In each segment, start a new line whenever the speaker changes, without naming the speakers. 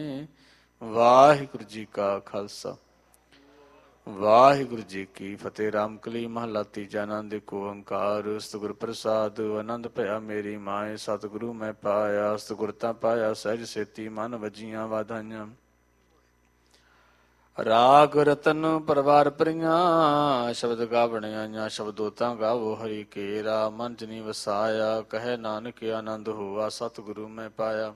ਵਾਹਿਗੁਰੂ ਜੀ ਕਾ ਖਾਲਸਾ ਵਾਹਿਗੁਰੂ ਜੀ ਕੀ ਫਤਿਹ। ਰਾਮਕਲੀ ਮਹਲਾ ਤੀਜਾ। ਆਨੰਦ ਏਕ ਓੰਕਾਰ ਸਤਿਗੁਰ ਪ੍ਰਸਾਦ ਆਨੰਦ ਭਇਆ ਮੇਰੀ ਮਾਏ। ਸਤਿਗੁਰੂ ਮੈਂ ਪਾਇਆ ਸਤਿਗੁਰ ਤਾਂ ਪਾਇਆ ਸਹਿਜ ਸੇਤੀ ਮਨ ਵਜੀਆਂ ਵਾਧਾਈਆਂ। ਰਾਗ ਰਤਨ ਪਰਵਾਰ ਪ੍ਰੀਆਂ ਸ਼ਬਦ ਗਾਵਣ ਆਈਆਂ। ਸ਼ਬਦੋ ਤਾਂ ਗਾਵੋ ਹਰੀ ਕੇਰਾ ਮਨ ਜਨੀ ਵਸਾਇਆ। ਕਹੈ ਨਾਨਕ ਆਨੰਦ ਹੋਆ ਸਤਿਗੁਰੂ ਮੈਂ ਪਾਇਆ।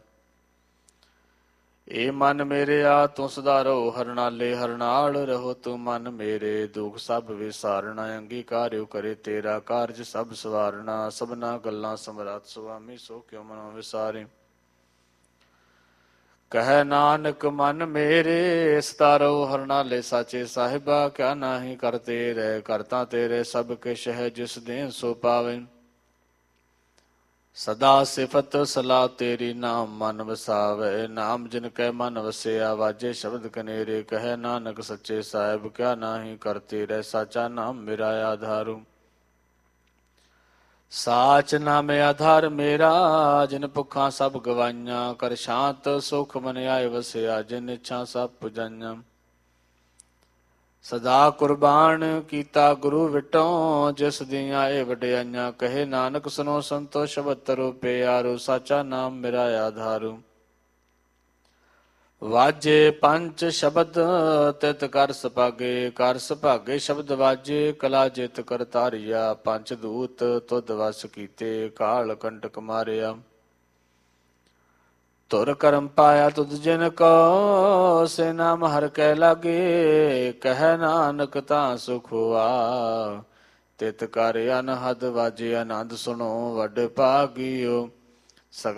ਏ ਮਨ ਮੇਰੇ ਆ ਤੂੰ ਸੁਧਾਰੋ ਹਰਨਾਲੇ ਹਰਨਾਲ ਰਹੋ ਤੂੰ ਮਨ ਮੇਰੇ। ਦੁਖ ਸਭ ਵਿਸਾਰਣਾ ਅੰਗੀਕਾਰਿਓ ਕਰੇ ਤੇਰਾ ਕਾਰਜ ਸਭ ਸਵਾਰਣਾ। ਸਭਨਾ ਗੱਲਾਂ ਸਮਰੱਥ ਸੁਆਮੀ ਸੋ ਕਿਉ ਮਨੋ ਵਿਸਾਰੇ। ਕਹੈ ਨਾਨਕ ਮਨ ਮੇਰੇ ਸਤਾਰੋ ਹਰਨਾਲੇ ਸਾਚੇ ਸਾਹਿਬਾ। ਕਿਆ ਨਾਹੀ ਕਰਤੇ ਰਹਿ ਕਰਤਾ ਤੇਰੇ ਸਭ ਕਿਛ ਹੈ ਜਿਸ ਦੇਹ ਸੋ ਪਾਵੇ। ਸਦਾ ਸਿਫਤ ਸਲਾਹ ਤੇਰੀ ਨਾਮ ਮਨ ਵਸਾਵੇ। ਨਾਮ ਜਿਨ ਕੈ ਮਨ ਵਸਿਆ ਵਾਜੇ ਸ਼ਬਦ ਕਨੇਰੇ। ਕਹੈ ਨਾਨਕ ਸੱਚੇ ਸਾਹਿਬ ਕਿਆ ਨਾਹੀ ਕਰਤੇ ਰਹਿ ਸਾਚਾ ਨਾਮ ਮੇਰਾ ਆਧਾਰੂ। ਸਾਚ ਨਾਮ ਆਧਾਰ ਮੇਰਾ ਜਿਨ ਭੁੱਖਾਂ ਸਭ ਗਵਾਈਆਂ। ਕਰ ਸ਼ਾਂਤ ਸੁਖ ਮਨ ਆਏ ਵਸਿਆ ਜਿਨ ਇੱਛਾ ਸਭ ਪੁਜਾਈਆਂ। ਸਦਾ ਕੁਰਬਾਨ ਕੀਤਾ ਗੁਰੂ ਵਿਟੋ ਜਿਸ ਦੀਆਂ ਇਹ ਵਡਿਆਈਆਂ। ਕਹੇ ਨਾਨਕ ਸੁਨੋ ਸੰਤੋ ਸ਼ਬਦ ਤਰੋ ਪਿਆਰੋ ਸਾਚਾ ਨਾਮ ਮੇਰਾ ਆਧਾਰੂ। ਵਾਜੇ ਪੰਚ ਸ਼ਬਦ ਤਿਤ ਕਰ ਸੁਭਾਗੇ ਕਰ ਸੁਭਾਗੇ ਸ਼ਬਦ ਵਾਜੇ ਕਲਾ ਜਿਤ ਕਰ ਤਾਰਿਆ। ਪੰਚ ਦੂਤ ਤੁਧ ਵਸ ਕੀਤੇ ਕਾਲ ਕੰਟਕ ਮਾਰਿਆ। ਧੁਰ ਕਰਮ ਪਾਇਆ ਤੁਧ ਜਿਨ ਕੋ ਸੇ ਨਾਮ ਹਰਿ ਕੈ ਲਾਗੇ। ਕਹੈ ਨਾਨਕ ਤਾਂ ਸੁਖ ਹੋਆ ਤਿਤ ਕਰ ਅਨਹਦ ਵਾਜੇ ਆਨੰਦ ਸੁਣੋ ਵੱਡ ਭਾਗਿਓ।